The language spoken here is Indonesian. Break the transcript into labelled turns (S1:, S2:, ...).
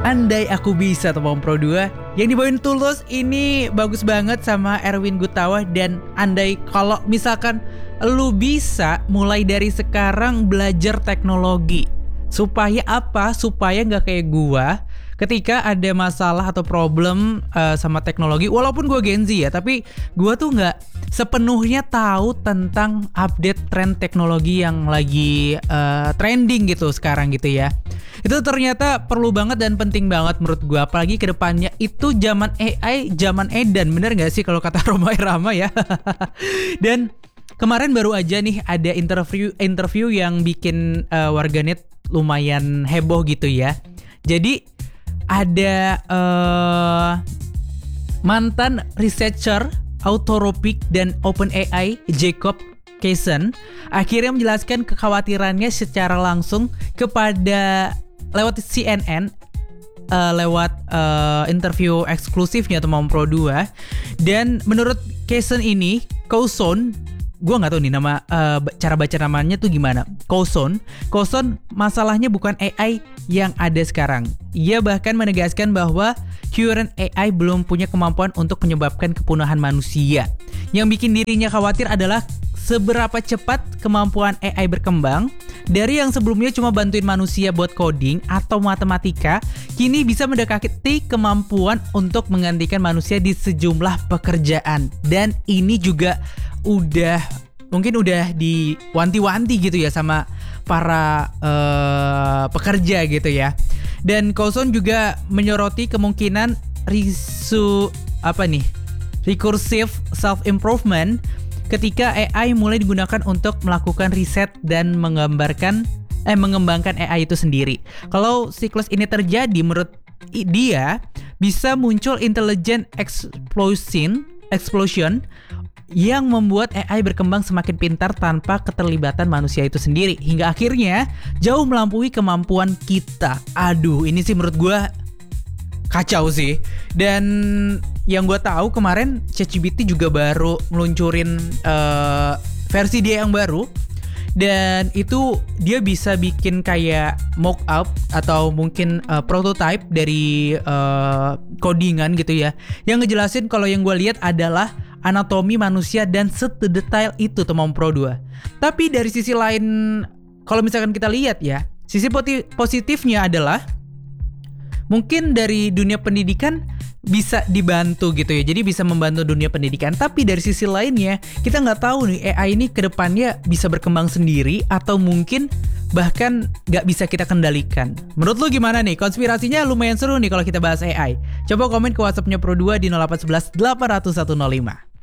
S1: Andai Aku Bisa Teman Pro 2 yang dibawain Tulus ini bagus banget sama Erwin Gutawa. Dan andai kalau misalkan lu bisa mulai dari sekarang belajar teknologi, supaya apa? Supaya gak kayak gua ketika ada masalah atau problem sama teknologi. Walaupun gua Gen Z ya, tapi gua tuh gak sepenuhnya tahu tentang update tren teknologi yang lagi trending gitu sekarang gitu ya. Itu ternyata perlu banget dan penting banget menurut gue. Apalagi ke depannya itu zaman AI, zaman edan. Bener gak sih kalau kata Roma Irama ya? Dan kemarin baru aja nih ada interview yang bikin warganet lumayan heboh gitu ya. Jadi ada mantan researcher Autoropic dan OpenAI Jacob Kaysen akhirnya menjelaskan kekhawatirannya secara langsung kepada lewat CNN, lewat interview eksklusifnya teman Pro 2. Dan menurut Kaysen ini, Kaysen, gue nggak tahu nih nama cara baca namanya tuh gimana. Kaysen masalahnya bukan AI yang ada sekarang. Ia bahkan menegaskan bahwa current AI belum punya kemampuan untuk menyebabkan kepunahan manusia. Yang bikin dirinya khawatir adalah seberapa cepat kemampuan AI berkembang. Dari yang sebelumnya cuma bantuin manusia buat coding atau matematika, kini bisa mendekati kemampuan untuk menggantikan manusia di sejumlah pekerjaan. Dan ini juga mungkin udah diwanti-wanti gitu ya sama para pekerja gitu ya. Dan Kaysen juga menyoroti kemungkinan recursive self-improvement ketika AI mulai digunakan untuk melakukan riset dan mengembangkan AI itu sendiri. Kalau siklus ini terjadi, menurut dia bisa muncul intelligent explosion yang membuat AI berkembang semakin pintar tanpa keterlibatan manusia itu sendiri, hingga akhirnya jauh melampaui kemampuan kita. Aduh, ini sih menurut gue kacau sih. Dan yang gue tahu kemarin ChatGPT juga baru meluncurin versi dia yang baru. Dan itu dia bisa bikin kayak mock-up atau mungkin prototype dari codingan gitu ya, yang ngejelasin kalau yang gue lihat adalah anatomi manusia dan sedetail itu teman Pro 2. Tapi dari sisi lain, kalau misalkan kita lihat ya, sisi positifnya adalah mungkin dari dunia pendidikan bisa dibantu gitu ya. Jadi bisa membantu dunia pendidikan. Tapi dari sisi lainnya, kita nggak tahu nih AI ini kedepannya bisa berkembang sendiri atau mungkin bahkan nggak bisa kita kendalikan. Menurut lu gimana nih? Konspirasinya lumayan seru nih kalau kita bahas AI. Coba komen ke WhatsApp-nya Pro 2 di 0811 800 105.